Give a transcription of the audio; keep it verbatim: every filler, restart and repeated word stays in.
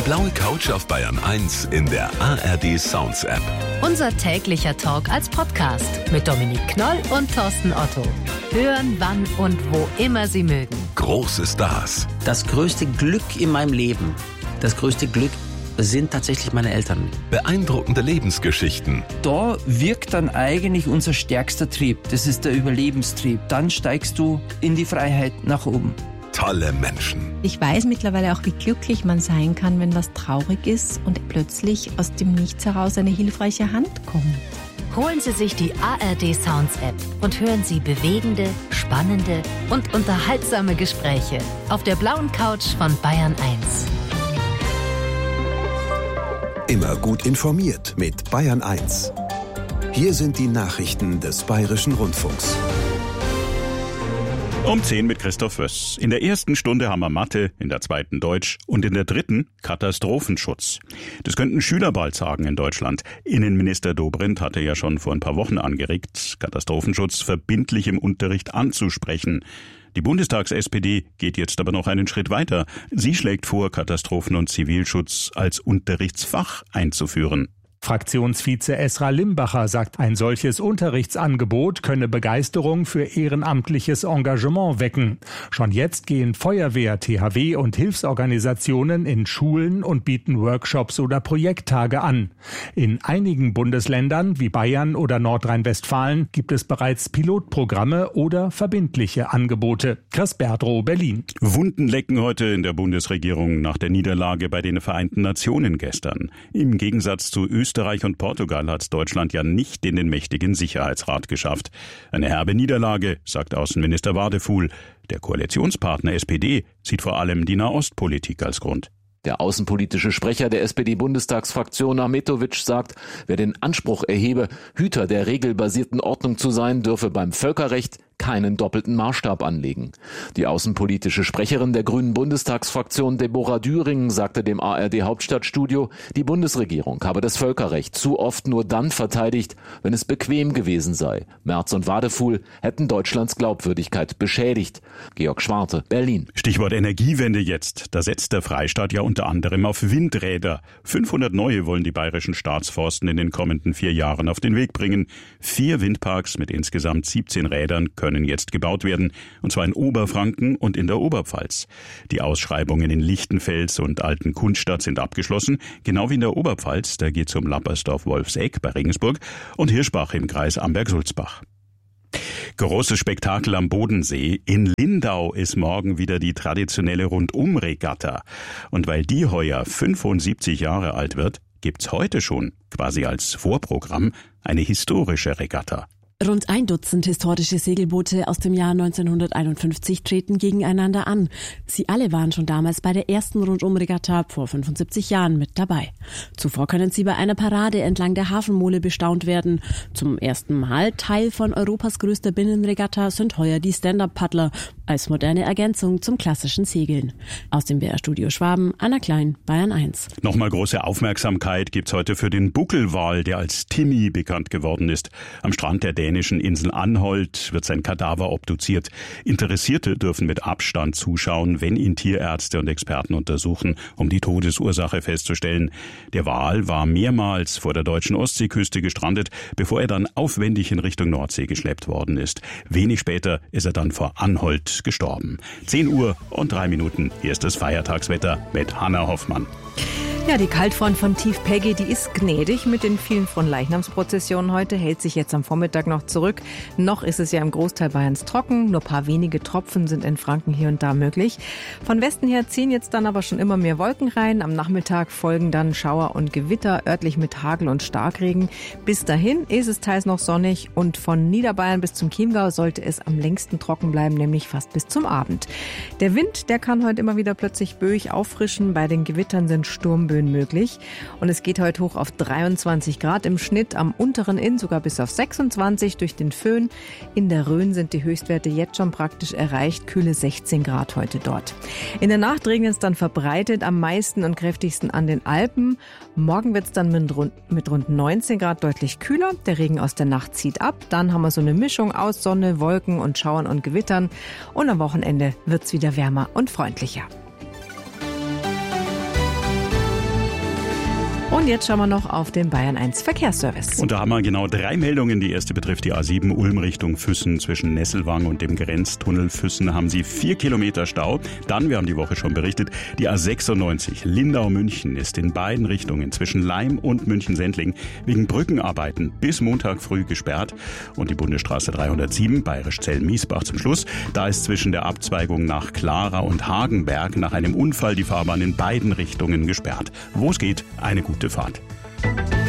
blaue Couch auf Bayern eins in der A R D Sounds App. Unser täglicher Talk als Podcast mit Dominik Knoll und Thorsten Otto. Hören, wann und wo immer Sie mögen. Große Stars. Das größte Glück in meinem Leben, das größte Glück sind tatsächlich meine Eltern. Beeindruckende Lebensgeschichten. Da wirkt dann eigentlich unser stärkster Trieb. Das ist der Überlebenstrieb. Dann steigst du in die Freiheit nach oben. Tolle Menschen. Ich weiß mittlerweile auch, wie glücklich man sein kann, wenn was traurig ist und plötzlich aus dem Nichts heraus eine hilfreiche Hand kommt. Holen Sie sich die A R D Sounds App und hören Sie bewegende, spannende und unterhaltsame Gespräche auf der blauen Couch von Bayern eins. Immer gut informiert mit Bayern eins. Hier sind die Nachrichten des Bayerischen Rundfunks. Um zehn mit Christoph Wöss. In der ersten Stunde haben wir Mathe, in der zweiten Deutsch und in der dritten Katastrophenschutz. Das könnten Schüler bald sagen in Deutschland. Innenminister Dobrindt hatte ja schon vor ein paar Wochen angeregt, Katastrophenschutz verbindlich im Unterricht anzusprechen. Die Bundestags-S P D geht jetzt aber noch einen Schritt weiter. Sie schlägt vor, Katastrophen- und Zivilschutz als Unterrichtsfach einzuführen. Fraktionsvize Esra Limbacher sagt, ein solches Unterrichtsangebot könne Begeisterung für ehrenamtliches Engagement wecken. Schon jetzt gehen Feuerwehr, T H W und Hilfsorganisationen in Schulen und bieten Workshops oder Projekttage an. In einigen Bundesländern wie Bayern oder Nordrhein-Westfalen gibt es bereits Pilotprogramme oder verbindliche Angebote. Chris Berdrow, Berlin. Wunden lecken heute in der Bundesregierung nach der Niederlage bei den Vereinten Nationen gestern. Im Gegensatz zu Österreich Österreich und Portugal hat es Deutschland ja nicht in den mächtigen Sicherheitsrat geschafft. Eine herbe Niederlage, sagt Außenminister Wadefuhl. Der Koalitionspartner S P D sieht vor allem die Nahostpolitik als Grund. Der außenpolitische Sprecher der S P D-Bundestagsfraktion Ahmetovic sagt, wer den Anspruch erhebe, Hüter der regelbasierten Ordnung zu sein, dürfe beim Völkerrecht keinen doppelten Maßstab anlegen. Die außenpolitische Sprecherin der Grünen Bundestagsfraktion Deborah Düring sagte dem A R D-Hauptstadtstudio, die Bundesregierung habe das Völkerrecht zu oft nur dann verteidigt, wenn es bequem gewesen sei. Merz und Wadefuhl hätten Deutschlands Glaubwürdigkeit beschädigt. Georg Schwarte, Berlin. Stichwort Energiewende jetzt. Da setzt der Freistaat ja unter anderem auf Windräder. fünfhundert neue wollen die bayerischen Staatsforsten in den kommenden vier Jahren auf den Weg bringen. Vier Windparks mit insgesamt siebzehn Rädern können können jetzt gebaut werden, und zwar in Oberfranken und in der Oberpfalz. Die Ausschreibungen in Lichtenfels und Altenkundstadt sind abgeschlossen, genau wie in der Oberpfalz, da geht es um Lappersdorf-Wolfsegg bei Regensburg und Hirschbach im Kreis Amberg-Sulzbach. Großes Spektakel am Bodensee. In Lindau ist morgen wieder die traditionelle Rundum-Regatta. Und weil die heuer fünfundsiebzig Jahre alt wird, gibt's heute schon, quasi als Vorprogramm, eine historische Regatta. Rund ein Dutzend historische Segelboote aus dem Jahr neunzehnhunderteinundfünfzig treten gegeneinander an. Sie alle waren schon damals bei der ersten Rundumregatta vor fünfundsiebzig Jahren mit dabei. Zuvor können sie bei einer Parade entlang der Hafenmole bestaunt werden. Zum ersten Mal Teil von Europas größter Binnenregatta sind heuer die Stand-Up-Paddler als moderne Ergänzung zum klassischen Segeln. Aus dem B R-Studio Schwaben, Anna Klein, Bayern eins. Nochmal große Aufmerksamkeit gibt's heute für den Buckelwal, der als Timmy bekannt geworden ist. Am Strand der dänischen Insel Anholt wird sein Kadaver obduziert. Interessierte dürfen mit Abstand zuschauen, wenn ihn Tierärzte und Experten untersuchen, um die Todesursache festzustellen. Der Wal war mehrmals vor der deutschen Ostseeküste gestrandet, bevor er dann aufwendig in Richtung Nordsee geschleppt worden ist. Wenig später ist er dann vor Anholt gestorben. zehn Uhr und drei Minuten. Hier ist das Feiertagswetter mit Hanna Hoffmann. Ja, die Kaltfront von Tief Peggy, die ist gnädig mit den vielen Fronleichnamsprozessionen heute, hält sich jetzt am Vormittag noch zurück. Noch ist es ja im Großteil Bayerns trocken, nur ein paar wenige Tropfen sind in Franken hier und da möglich. Von Westen her ziehen jetzt dann aber schon immer mehr Wolken rein. Am Nachmittag folgen dann Schauer und Gewitter, örtlich mit Hagel und Starkregen. Bis dahin ist es teils noch sonnig und von Niederbayern bis zum Chiemgau sollte es am längsten trocken bleiben, nämlich fast bis zum Abend. Der Wind, der kann heute immer wieder plötzlich böig auffrischen. Bei den Gewittern sind Sturmböen möglich. Und es geht heute hoch auf dreiundzwanzig Grad im Schnitt, am unteren Inn sogar bis auf sechsundzwanzig durch den Föhn. In der Rhön sind die Höchstwerte jetzt schon praktisch erreicht, kühle sechzehn Grad heute dort. In der Nacht regnet es dann verbreitet, am meisten und kräftigsten an den Alpen. Morgen wird es dann mit rund, mit rund neunzehn Grad deutlich kühler. Der Regen aus der Nacht zieht ab. Dann haben wir so eine Mischung aus Sonne, Wolken und Schauern und Gewittern. Und am Wochenende wird es wieder wärmer und freundlicher. Und jetzt schauen wir noch auf den Bayern eins Verkehrsservice. Und da haben wir genau drei Meldungen. Die erste betrifft die A sieben Ulm Richtung Füssen. Zwischen Nesselwang und dem Grenztunnel Füssen haben sie vier Kilometer Stau. Dann, wir haben die Woche schon berichtet, die A sechsundneunzig Lindau-München ist in beiden Richtungen zwischen Laim und München-Sendling wegen Brückenarbeiten bis Montag früh gesperrt. Und die Bundesstraße dreihundertsieben Bayerisch-Zell-Miesbach zum Schluss. Da ist zwischen der Abzweigung nach Clara und Hagenberg nach einem Unfall die Fahrbahn in beiden Richtungen gesperrt. Wo es geht, eine gute Fahrt.